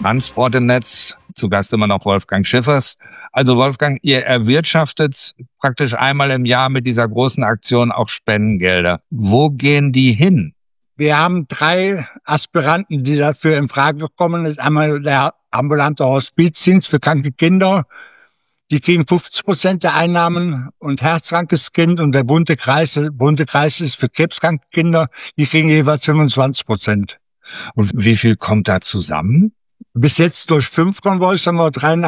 Transport im Netz. Zu Gast immer noch Wolfgang Schiffers. Also Wolfgang, ihr erwirtschaftet praktisch einmal im Jahr mit dieser großen Aktion auch Spendengelder. Wo gehen die hin? Wir haben 3 Aspiranten, die dafür in Frage kommen. Das ist einmal der ambulante Hospizdienst für kranke Kinder. Die kriegen 50% der Einnahmen, und herzkrankes Kind und der bunte Kreis ist für krebskranke Kinder, die kriegen jeweils 25%. Und wie viel kommt da zusammen? Bis jetzt durch 5 Konvois haben wir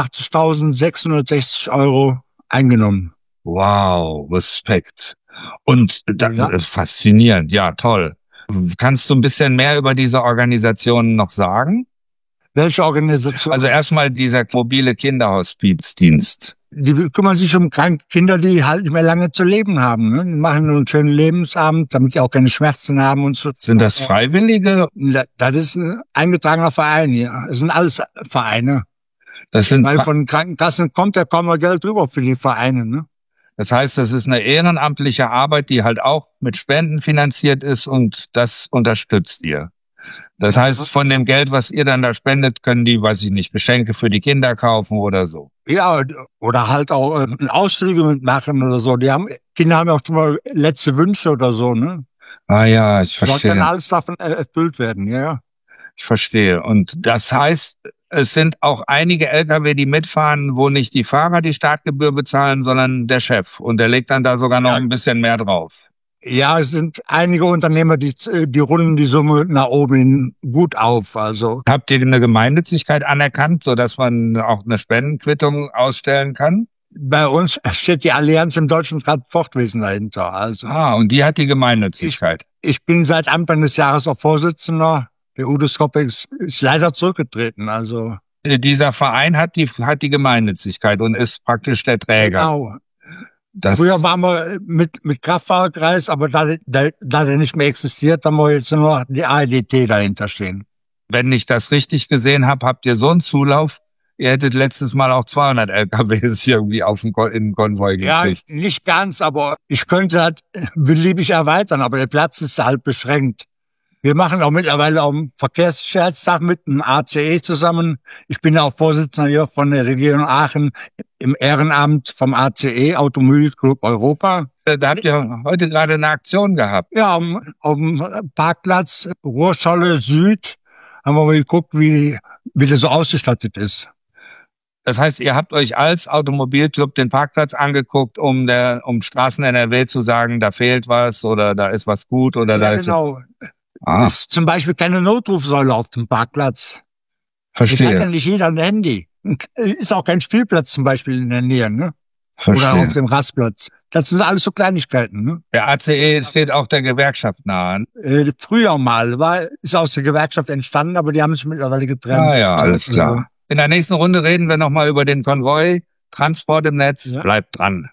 83.660 € eingenommen. Wow, Respekt. Und faszinierend, ja, toll. Kannst du ein bisschen mehr über diese Organisation noch sagen? Welche Organisation? Also erstmal dieser mobile Kinderhospizdienst. Die kümmern sich um kranke Kinder, die halt nicht mehr lange zu leben haben. Ne? Die machen nur einen schönen Lebensabend, damit die auch keine Schmerzen haben und so. Sind das Freiwillige? Das ist ein eingetragener Verein, ja. Das sind alles Vereine. Weil von Krankenkassen kommt ja kaum noch Geld drüber für die Vereine, ne? Das heißt, das ist eine ehrenamtliche Arbeit, die halt auch mit Spenden finanziert ist, und das unterstützt ihr. Das heißt, von dem Geld, was ihr dann da spendet, können die, weiß ich nicht, Geschenke für die Kinder kaufen oder so. Ja, oder halt auch Ausflüge mitmachen oder so. Kinder haben ja auch schon mal letzte Wünsche oder so, ne? Ah ja, ich verstehe. Soll dann alles davon erfüllt werden, ja. Ich verstehe. Und das heißt, es sind auch einige LKW, die mitfahren, wo nicht die Fahrer die Startgebühr bezahlen, sondern der Chef. Und der legt dann da sogar noch ein bisschen mehr drauf. Ja, es sind einige Unternehmer, die runden die Summe nach oben hin gut auf. Also habt ihr eine Gemeinnützigkeit anerkannt, sodass man auch eine Spendenquittung ausstellen kann? Bei uns steht die Allianz im deutschen Transportwesen dahinter. Also und die hat die Gemeinnützigkeit. Ich bin seit Anfang des Jahres auch Vorsitzender. Der Udo Skopek ist leider zurückgetreten. Also dieser Verein hat die Gemeinnützigkeit und ist praktisch der Träger. Genau. Früher waren wir mit Kraftfahrerkreis, aber da der nicht mehr existiert, haben wir jetzt nur noch die AEDT dahinter stehen. Wenn ich das richtig gesehen habe, habt ihr so einen Zulauf. Ihr hättet letztes Mal auch 200 LKWs irgendwie in den Konvoi gekriegt. Ja, nicht ganz, aber ich könnte halt beliebig erweitern, aber der Platz ist halt beschränkt. Wir machen auch mittlerweile auch einen Verkehrssicherheitstag mit dem ACE zusammen. Ich bin ja auch Vorsitzender hier von der Region Aachen im Ehrenamt vom ACE, Automobilclub Europa. Da habt ihr heute gerade eine Aktion gehabt. Ja, auf dem Parkplatz Ruhrscholle Süd haben wir mal geguckt, wie das so ausgestattet ist. Das heißt, ihr habt euch als Automobilclub den Parkplatz angeguckt, um Straßen NRW zu sagen, da fehlt was oder da ist was gut oder da ist... Genau. Ist zum Beispiel keine Notrufsäule auf dem Parkplatz. Verstehe. Das hat ja nicht jeder ein Handy. Ist auch kein Spielplatz zum Beispiel in der Nähe, ne? Verstehe. Oder auf dem Rastplatz. Das sind alles so Kleinigkeiten, ne? Der ACE steht auch der Gewerkschaft nahe. Früher mal ist aus der Gewerkschaft entstanden, aber die haben sich mittlerweile getrennt. Ah ja, alles klar. In der nächsten Runde reden wir nochmal über den Konvoi. Transport im Netz. Ja. Bleibt dran.